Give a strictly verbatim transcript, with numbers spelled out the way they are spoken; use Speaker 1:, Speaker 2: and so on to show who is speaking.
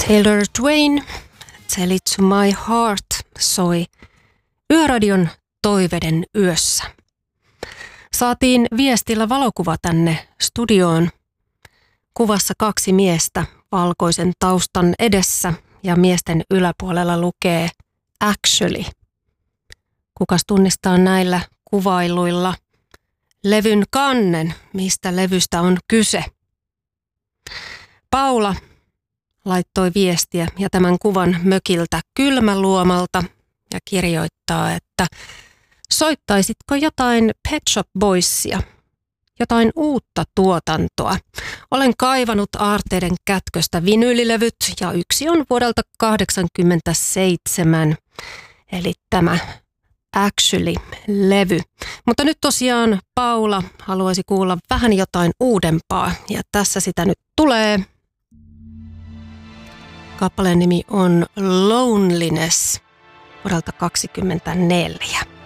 Speaker 1: Taylor Dwayne, Tell It to My Heart soi Yöradion toiveiden yössä. Saatiin viestillä valokuva tänne studioon. Kuvassa kaksi miestä valkoisen taustan edessä ja miesten yläpuolella lukee Actually. Kukas tunnistaa näillä kuvailuilla levyn kannen, mistä levystä on kyse? Paula laittoi viestiä ja tämän kuvan mökiltä Kylmäluomalta ja kirjoittaa, että soittaisitko jotain Pet Shop Boysia, jotain uutta tuotantoa. Olen kaivannut aarteiden kätköstä vinyylilevyt ja yksi on vuodelta kahdeksankymmentäseitsemän, eli tämä Actually-levy. Mutta nyt tosiaan Paula haluaisi kuulla vähän jotain uudempaa ja tässä sitä nyt tulee. Kappaleen nimi on Loneliness vuodelta kaksikymmentäneljä.